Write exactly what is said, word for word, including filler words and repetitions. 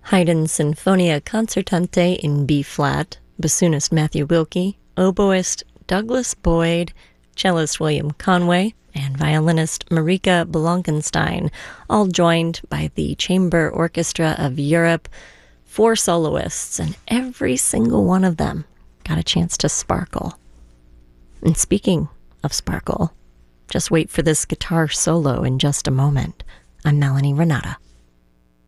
Haydn Sinfonia Concertante in B-flat, bassoonist Matthew Wilkie, oboist Douglas Boyd, cellist William Conway, and violinist Marika Blankenstein, all joined by the Chamber Orchestra of Europe, four soloists, and every single one of them got a chance to sparkle. And speaking of sparkle, just wait for this guitar solo in just a moment. I'm Melanie Renata.